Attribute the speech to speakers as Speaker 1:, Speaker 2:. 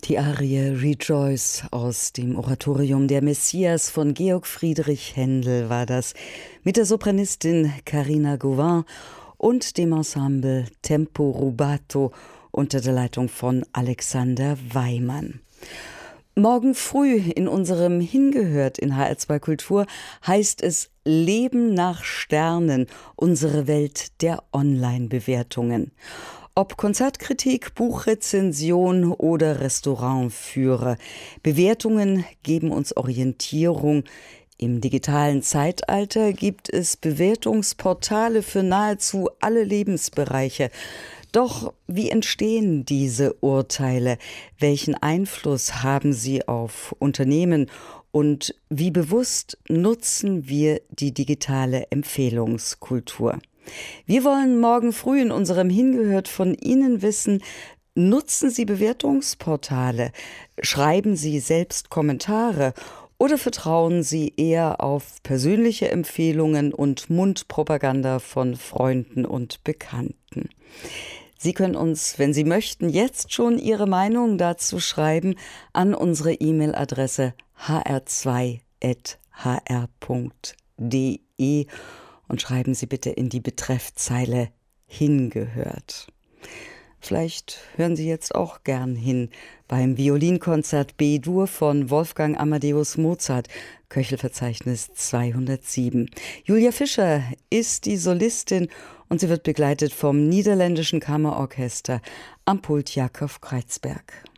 Speaker 1: Die Arie Rejoice aus dem Oratorium Der Messias von Georg Friedrich Händel war das, mit der Sopranistin Carina Gauvin und dem Ensemble Tempo Rubato unter der Leitung von Alexander Weimann. Morgen früh in unserem Hingehört in HR2 Kultur heißt es Leben nach Sternen, unsere Welt der Online-Bewertungen. Ob Konzertkritik, Buchrezension oder Restaurantführer, Bewertungen geben uns Orientierung. Im digitalen Zeitalter gibt es Bewertungsportale für nahezu alle Lebensbereiche. Doch wie entstehen diese Urteile? Welchen Einfluss haben sie auf Unternehmen? Und wie bewusst nutzen wir die digitale Empfehlungskultur? Wir wollen morgen früh in unserem Hingehört von Ihnen wissen, nutzen Sie Bewertungsportale? Schreiben Sie selbst Kommentare? Oder vertrauen Sie eher auf persönliche Empfehlungen und Mundpropaganda von Freunden und Bekannten? Sie können uns, wenn Sie möchten, jetzt schon Ihre Meinung dazu schreiben an unsere E-Mail-Adresse hr2@hr.de und schreiben Sie bitte in die Betreffzeile Hingehört. Vielleicht hören Sie jetzt auch gern hin beim Violinkonzert B-Dur von Wolfgang Amadeus Mozart, Köchelverzeichnis 207. Julia Fischer ist die Solistin und sie wird begleitet vom Niederländischen Kammerorchester am Pult Jakob Kreizberg.